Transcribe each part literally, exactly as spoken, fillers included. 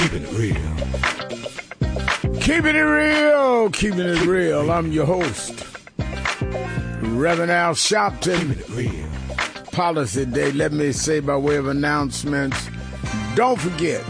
Keeping it real. Keeping it real. Keeping it real. I'm your host, Reverend Al Sharpton. Keeping it real. Policy Day. Let me say by way of announcements, don't forget.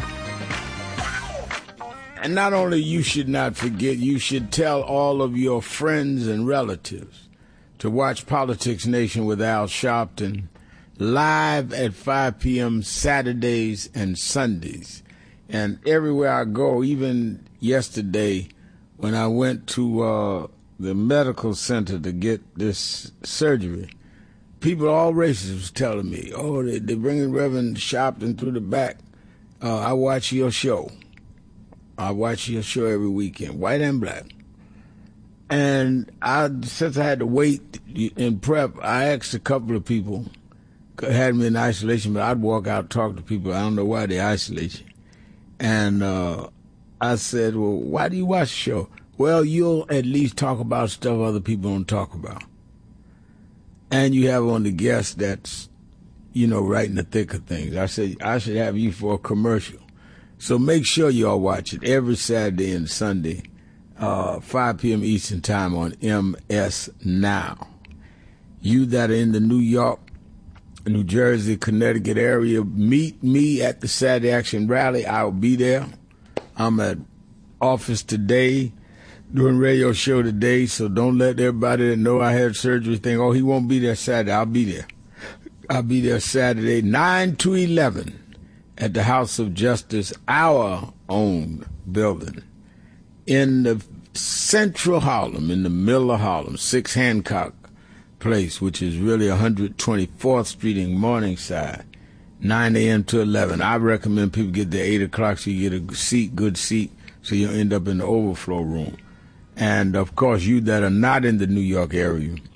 And not only you should not forget, you should tell all of your friends and relatives to watch Politics Nation with Al Sharpton live at five p.m. Saturdays and Sundays. And everywhere I go, even yesterday when I went to uh, the medical center to get this surgery, people of all races was telling me, oh, they, they're bringing Reverend Sharpton through the back. Uh, I watch your show. I watch your show every weekend, white and black. And I, since I had to wait in prep, I asked a couple of people, had me in isolation, but I'd walk out and talk to people. I don't know why they isolate you. And uh, I said, well, why do you watch the show? Well, you'll at least talk about stuff other people don't talk about. And you have on the guest that's, you know, right in the thick of things. I said, I should have you for a commercial. So make sure y'all watch it every Saturday and Sunday, uh, five p.m. Eastern Time on M S Now. You that are in the New York, New Jersey, Connecticut area, meet me at the Saturday Action Rally. I will be there. I'm at office today, doing radio show today, so don't let everybody that know I had surgery think, oh, he won't be there Saturday. I'll be there. I'll be there Saturday, nine to eleven. At the House of Justice, our own building, in the central Harlem, in the middle of Harlem, six Hancock Place, which is really one hundred twenty-fourth Street in Morningside, nine a.m. to eleven. I recommend people get there eight o'clock so you get a seat, good seat, so you'll end up in the overflow room. And, of course, you that are not in the New York area,